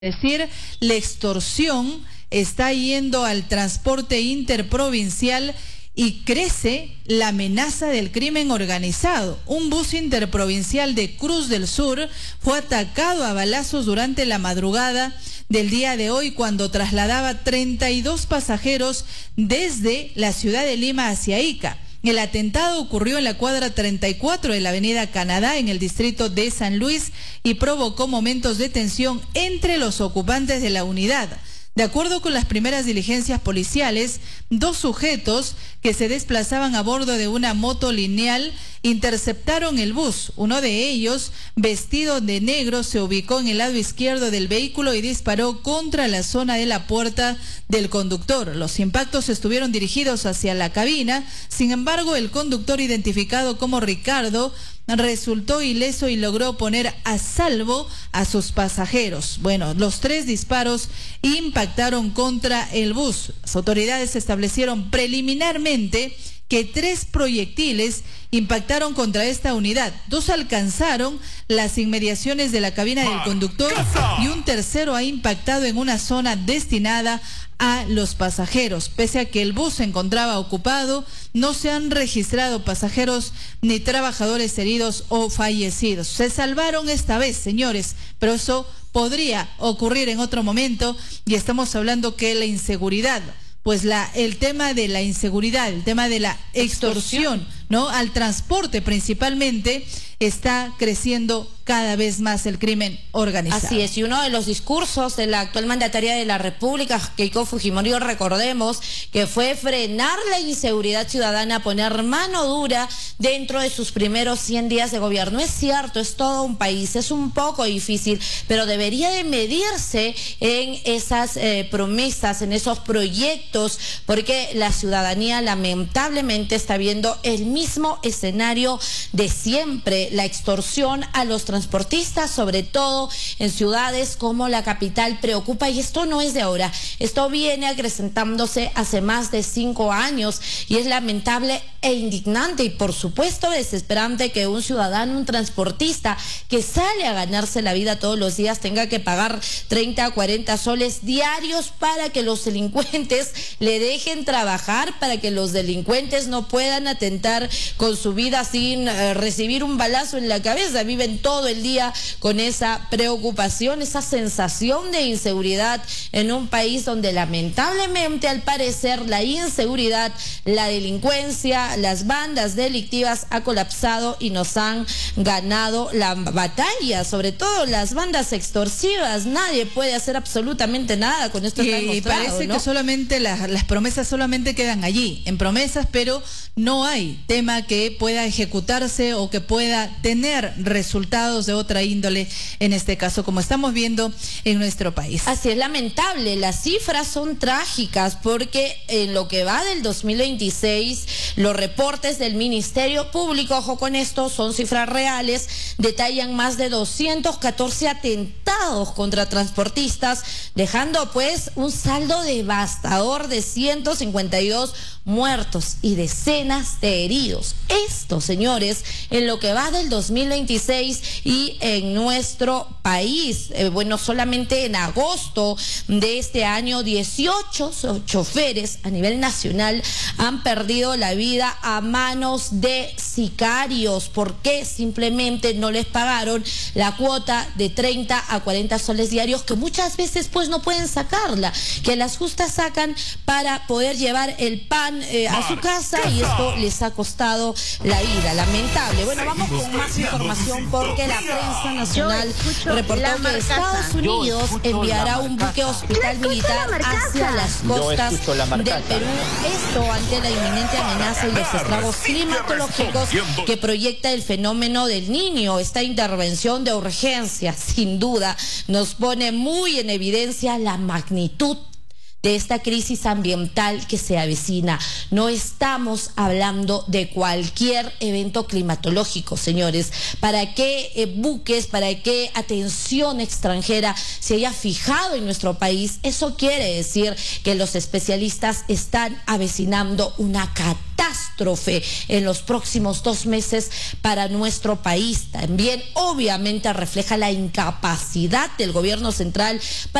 Es decir, la extorsión está yendo al transporte interprovincial y crece la amenaza del crimen organizado. Un bus interprovincial de Cruz del Sur fue atacado a balazos durante la madrugada del día de hoy cuando trasladaba 32 pasajeros desde la ciudad de Lima hacia Ica. El atentado ocurrió en la cuadra 34 de la avenida Canadá, en el distrito de San Luis, y provocó momentos de tensión entre los ocupantes de la unidad. De acuerdo con las primeras diligencias policiales, dos sujetos que se desplazaban a bordo de una moto lineal interceptaron el bus. Uno de ellos, vestido de negro, se ubicó en el lado izquierdo del vehículo y disparó contra la zona de la puerta del conductor. Los impactos estuvieron dirigidos hacia la cabina. Sin embargo, el conductor, identificado como Ricardo, resultó ileso y logró poner a salvo a sus pasajeros. Bueno, los tres disparos impactaron contra el bus. Las autoridades establecieron preliminarmente que 3 proyectiles impactaron contra esta unidad. 2 alcanzaron las inmediaciones de la cabina del conductor y un tercero ha impactado en una zona destinada a los pasajeros. Pese a que el bus se encontraba ocupado, no se han registrado pasajeros ni trabajadores heridos o fallecidos. Se salvaron esta vez, señores, pero eso podría ocurrir en otro momento, y estamos hablando que la inseguridad, pues el tema de la inseguridad, el tema de la extorsión, ¿no?, al transporte principalmente, está creciendo cada vez más el crimen organizado. Así es, y uno de los discursos de la actual mandataria de la República, Keiko Fujimori, recordemos que fue frenar la inseguridad ciudadana, poner mano dura dentro de sus primeros 100 días de gobierno. Es cierto, es todo un país, es un poco difícil, pero debería de medirse en esas promesas, en esos proyectos, porque la ciudadanía lamentablemente está viendo el mismo escenario de siempre, la extorsión a los transportistas, sobre todo en ciudades como la capital, preocupa, y esto no es de ahora, esto viene acrecentándose hace más de 5 años y es lamentable e indignante, y por supuesto desesperante que un ciudadano, un transportista que sale a ganarse la vida todos los días tenga que pagar 30 a 40 soles diarios para que los delincuentes le dejen trabajar, para que los delincuentes no puedan atentar con su vida sin recibir un balazo en la cabeza. Viven todo el día con esa preocupación, esa sensación de inseguridad en un país donde lamentablemente, al parecer, la inseguridad, la delincuencia, las bandas delictivas ha colapsado y nos han ganado la batalla, sobre todo las bandas extorsivas. Nadie puede hacer absolutamente nada con esto. Y parece, ¿no?, que solamente las promesas solamente quedan allí, en promesas, pero no hay tema que pueda ejecutarse o que pueda tener resultados de otra índole, en este caso, como estamos viendo en nuestro país. Así es, lamentable, las cifras son trágicas, porque en lo que va del 2026, los reportes del Ministerio Público, ojo con esto, son cifras reales, detallan más de 214 atentados contra transportistas, dejando pues un saldo devastador de 152 muertos y decenas de heridos. Esto, señores, en lo que va del 2026 y en nuestro país. Bueno, solamente en agosto de este año, 18 choferes a nivel nacional han perdido la vida a manos de sicarios. ¿Por qué? Simplemente no les pagaron la cuota de 30 a 40 soles diarios, que muchas veces pues no pueden sacarla, que las justas sacan para poder llevar el pan a su casa, y esto les ha costado la vida. Lamentable. Bueno, vamos con más información, porque la prensa nacional reportó que Estados Unidos enviará un buque hospital militar hacia las costas del Perú. Esto ante la inminente amenaza y los estragos climatológicos que proyecta el fenómeno del Niño. Esta intervención de urgencia, sin duda, nos pone muy en evidencia la magnitud de esta crisis ambiental que se avecina. No estamos hablando de cualquier evento climatológico, señores. ¿Para qué buques, para qué atención extranjera se haya fijado en nuestro país? Eso quiere decir que los especialistas están avecinando una catástrofe catástrofe en los próximos 2 meses para nuestro país. También obviamente refleja la incapacidad del gobierno central